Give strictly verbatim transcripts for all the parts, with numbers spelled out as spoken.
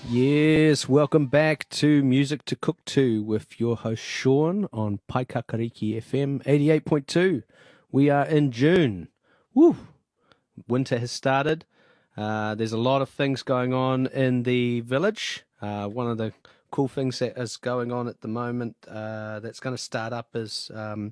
Yes, welcome back to Music to Cook To with your host Sean on Paikakariki F M eighty-eight point two. We are in June. Woo! Winter has started. Uh, there's a lot of things going on in the village. Uh, one of the cool things that is going on at the moment uh, that's going to start up is um,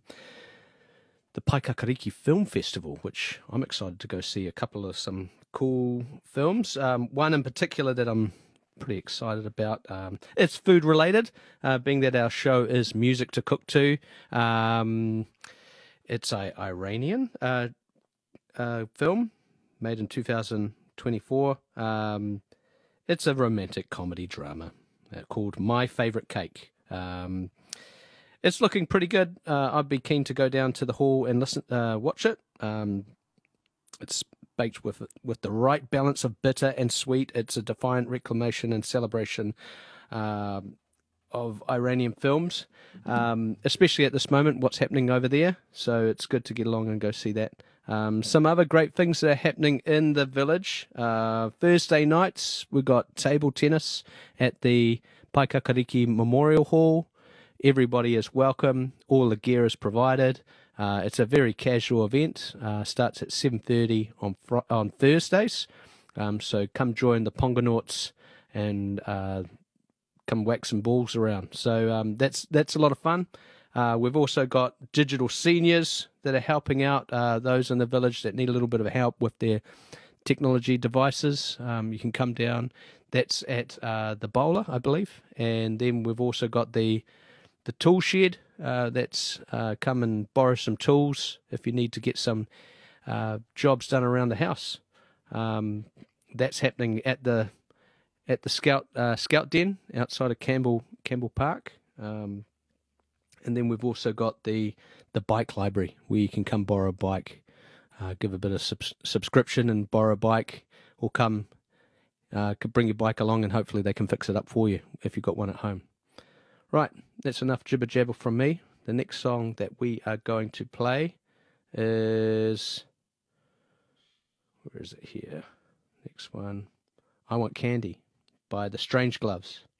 the Paikakariki Film Festival, which I'm excited to go see a couple of some cool films. Um, one in particular that I'm pretty excited about. Um, it's food related, uh, being that our show is Music to Cook To. Um, it's a Iranian uh, uh, film made in two thousand twenty-four. Um, it's a romantic comedy drama uh, called My Favorite Cake. Um, it's looking pretty good. Uh, I'd be keen to go down to the hall and listen, uh, watch it. Um, it's baked with with the right balance of bitter and sweet. It's a defiant reclamation and celebration um, of Iranian films, um, especially at this moment, what's happening over there. So it's good to get along and go see that. Um, some other great things that are happening in the village. Uh, Thursday nights, we've got table tennis at the Paikakariki Memorial Hall. Everybody is welcome. All the gear is provided. Uh, it's a very casual event. Uh, starts at seven thirty on fr- on Thursdays. Um, so come join the Pongonauts and uh, come whack some balls around. So um, that's that's a lot of fun. Uh, we've also got digital seniors that are helping out uh, those in the village that need a little bit of help with their technology devices. Um, you can come down. That's at uh, the Bowler, I believe. And then we've also got the the tool shed. Uh, that's uh, come and borrow some tools if you need to get some uh, jobs done around the house. Um, that's happening at the at the Scout uh, Scout Den outside of Campbell Campbell Park. Um, and then we've also got the the bike library where you can come borrow a bike, uh, give a bit of subs- subscription and borrow a bike, or come uh, could bring your bike along and hopefully they can fix it up for you if you've got one at home. Right, that's enough jibber jabber from me. The next song that we are going to play is, where is it here? Next one, I Want Candy by the Strange Gloves.